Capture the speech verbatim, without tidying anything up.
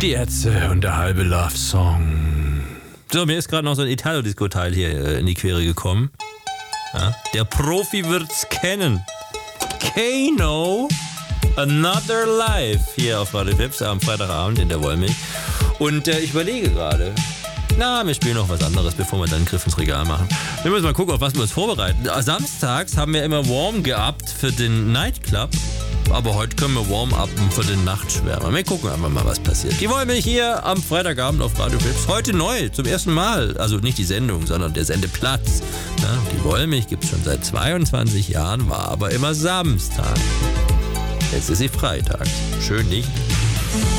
Die Ärzte und der halbe Love-Song. So, mir ist gerade noch so ein Italo-Disco-Teil hier äh, in die Quere gekommen. Ja, der Profi wird's kennen. Kano, Another Life, hier auf Radio Vips am Freitagabend in der Wollmilch. Und äh, ich überlege gerade, na, wir spielen noch was anderes, bevor wir dann einen Griff ins Regal machen. Wir müssen mal gucken, auf was wir uns vorbereiten. Samstags haben wir immer Warm-geabt für den Nightclub. Aber heute können wir Warm-upen für den Nachtschwärmer. Wir gucken einfach mal, was passiert. Die Wollmilch hier am Freitagabend auf Radio Vips. Heute neu, zum ersten Mal. Also nicht die Sendung, sondern der Sendeplatz. Ja, die Wollmilch gibt es schon seit zweiundzwanzig Jahren, war aber immer Samstag. Jetzt ist sie Freitag. Schön nicht?